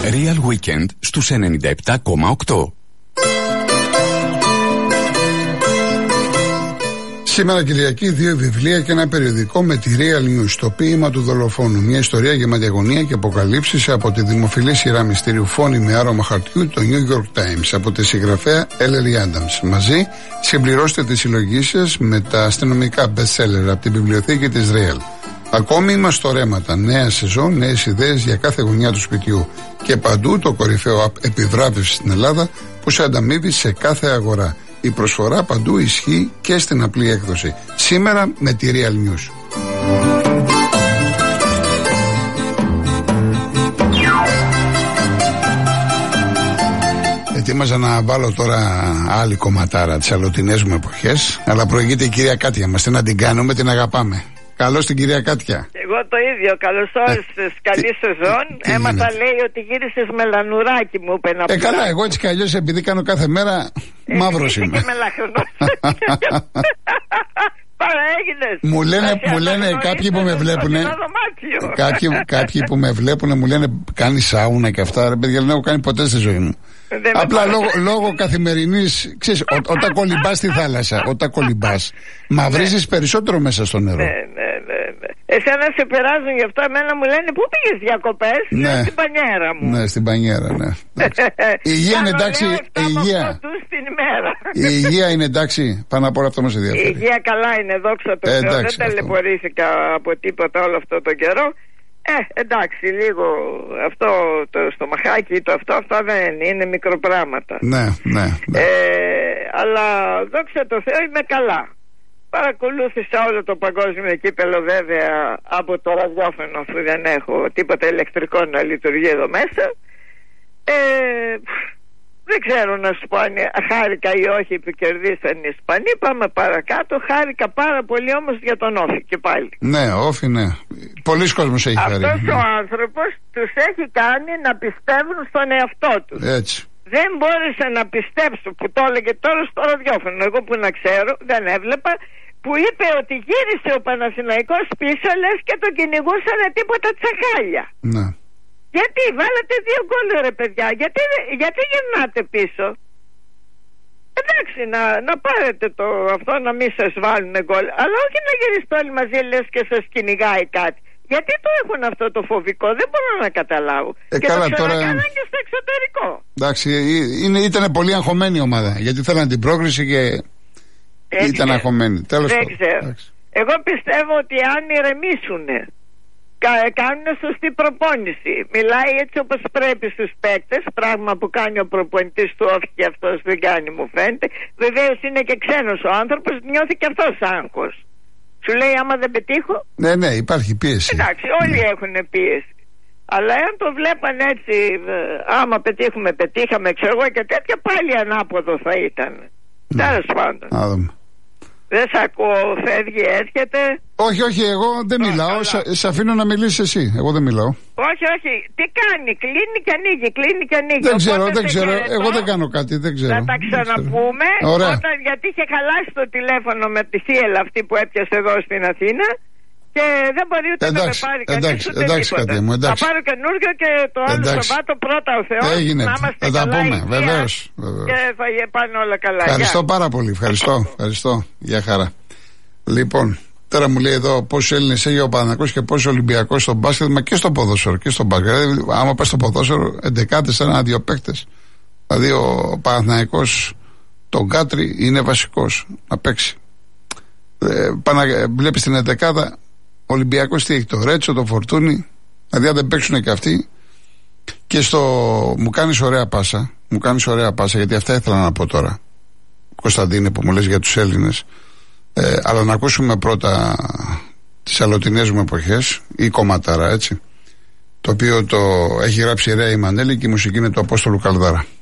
Real Weekend στους 97,8. Σήμερα Κυριακή, 2 βιβλία και ένα περιοδικό με τη Real News, το ποίημα του δολοφόνου. Μια ιστορία γεμάτη αγωνία και αποκαλύψεις από τη δημοφιλή σειρά μυστήριου Φόνοι με άρωμα χαρτιού, το New York Times, από τη συγγραφέα Ellery Adams. Μαζί συμπληρώστε τη συλλογή σας με τα αστυνομικά best-seller από την βιβλιοθήκη της Real. Ακόμη είμαστε ορέματα, νέα σεζόν, νέες ιδέες για κάθε γωνιά του σπιτιού. Και παντού το κορυφαίο app επιβράβευση στην Ελλάδα που σε ανταμείβει σε κάθε αγορά. Η προσφορά παντού ισχύει και στην απλή έκδοση. Σήμερα με τη Real News. Ετοίμαζα να βάλω τώρα άλλη κομματάρα, τις αλλοτινές μου εποχές, αλλά προηγείται η κυρία Κάτια μας. Τι να την κάνουμε, την αγαπάμε. Καλώς την κυρία Κάτια. Εγώ το ίδιο, καλώς όρισες, καλή σεζόν. Έμαθα λέει ότι γύρισες με λανουράκι, μου είπε να πει. Καλά, εγώ έτσι κι αλλιώς επειδή κάνω κάθε μέρα μαύρος είμαι. Και μελαχρινός. Παραέγινες. Μου λένε κάποιοι που με βλέπουνε. Κάποιοι που με βλέπουνε μου λένε κάνει σάουνα και αυτά. Ρε παιδιά, δεν έχω κάνει ποτέ στη ζωή μου. Απλά λόγω καθημερινής, ξέρεις, όταν κολυμπάς στη θάλασσα, όταν κολυμπάς, μαυρίζεις περισσότερο μέσα στο νερό. Εσένα σε περάζουν γι' αυτό, εμένα μου λένε πού πήγες διακοπές? Ναι. Στην πανιέρα μου. Ναι, στην πανιέρα, ναι. Η υγεία είναι εντάξει? Η υγεία είναι εντάξει? Πάνω απ' όλα αυτό μας ενδιαφέρει. Η υγεία καλά είναι, δόξα τω Θεώ. Δεν ταλαιπωρήθηκα από τίποτα όλο αυτό τον καιρό. Εντάξει, λίγο αυτό το στομαχάκι, αυτά δεν είναι μικροπράγματα. Ναι. Αλλά δόξα τω Θεώ είμαι καλά. Παρακολούθησα όλο το παγκόσμιο κύπελο βέβαια από το ραδιόφωνο, αφού δεν έχω τίποτα ηλεκτρικό να λειτουργεί εδώ μέσα. Δεν ξέρω να σου πω αν χάρηκα ή όχι που κερδίσαν οι Ισπανοί. Πάμε παρακάτω. Χάρηκα πάρα πολύ όμως για τον Όφη και πάλι. Ναι, Όφη, ναι. Πολλοί κόσμος έχει χαρεί. Αυτός ο άνθρωπος τους έχει κάνει να πιστεύουν στον εαυτό τους. Έτσι. Δεν μπόρεσε να πιστέψω, που το έλεγε τώρα στο ραδιόφωνο, εγώ που να ξέρω, δεν έβλεπα, που είπε ότι γύρισε ο Παναθηναϊκός πίσω, λες και τον κυνηγούσαν τίποτα τσακάλια. Ναι. Γιατί βάλατε 2 γκολ ρε παιδιά, γιατί γυρνάτε πίσω? Εντάξει, να πάρετε αυτό, να μην σας βάλουν γκολ, αλλά όχι να γυρίσετε όλοι μαζί λες και σας κυνηγάει κάτι. Γιατί το έχουν αυτό το φοβικό, δεν μπορώ να καταλάβω. Και καλά, το ξανακάναν και στο εξωτερικό. Εντάξει, ήταν πολύ αγχωμένη η ομάδα, γιατί θέλαν την πρόκριση και ήταν αγχωμένη. Τέλος δεν ξέρω. Εντάξει. Εγώ πιστεύω ότι αν ηρεμήσουνε, κάνουν σωστή προπόνηση, μιλάει έτσι όπως πρέπει στους παίκτες, πράγμα που κάνει ο προπονητής του Όφη και αυτός δεν κάνει, μου φαίνεται. Βεβαίως είναι και ξένος ο άνθρωπος, νιώθει και αυτός άγχος. Σου λέει άμα δεν πετύχω. Ναι, υπάρχει πίεση. Εντάξει, όλοι έχουν πίεση. Αλλά αν το βλέπαν έτσι, άμα πετύχαμε, ξέρω εγώ και τέτοια, πάλι ανάποδο θα ήταν. Τέλος πάντων. Δεν σ' ακούω, φεύγει, έρχεται. Όχι, εγώ δεν μιλάω. Σε αφήνω να μιλήσεις εσύ. Εγώ δεν μιλάω. Όχι. Τι κάνει, κλείνει και ανοίγει. Δεν ξέρω. Εγώ δεν κάνω κάτι, δεν ξέρω. Θα τα ξαναπούμε. Γιατί είχε χαλάσει το τηλέφωνο με τη θύελα αυτή που έπιασε εδώ στην Αθήνα. Και δεν μπορεί ούτε να με πάρει κανείς ούτε τίποτα. Θα πάρω καινούργιο και το άλλο Σαββάτο πρώτα ο Θεός. Έγινε, θα τα πούμε, βεβαίως. Και θα πάνε όλα καλά. Ευχαριστώ πάρα πολύ, ευχαριστώ. Γεια χαρά. Λοιπόν, τώρα μου λέει εδώ πόσους Έλληνες έχει ο Παναθηναϊκός και πόσους Ολυμπιακός στο μπάσκετ, μα και στο ποδόσφαιρο και στο μπάσκετ. Δηλαδή, άμα πας στο ποδόσφαιρο, 11 1-2 παίκτες. Δηλαδή ο Παναθηναϊκός, τον Κάτρι είναι βασικός να παίξει. Βλέπεις την 11. Ο Ολυμπιακός τι έχει, το Ρέτσο, το Φορτούνι, δηλαδή αν δεν παίξουν και αυτοί. Και μου κάνεις ωραία πάσα, γιατί αυτά ήθελα να πω τώρα, Κωνσταντίνε, που μου λες για τους Έλληνες. Αλλά να ακούσουμε πρώτα τις αλλοτινές μου εποχές, ή κομματάρα, έτσι, το οποίο το έχει γράψει η Ρέα Ιμανέλη και η μουσική είναι του Απόστολου Καλδάρα.